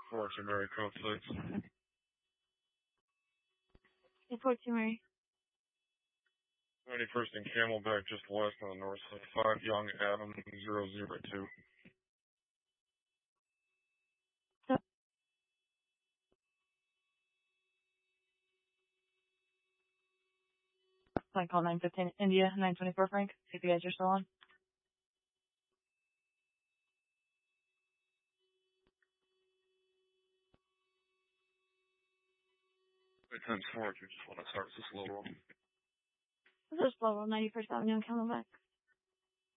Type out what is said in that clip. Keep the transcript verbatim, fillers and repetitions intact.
Fort Mary Code six. Fort Mary. twenty-first and Camelback, just west on the north side. five Young Adam zero zero two. Flight call nine fifteen India, nine twenty-four Frank. See if you guys are still on. ten four, if you just want to start this low roll. This is Low ninety-first Avenue on Camelback.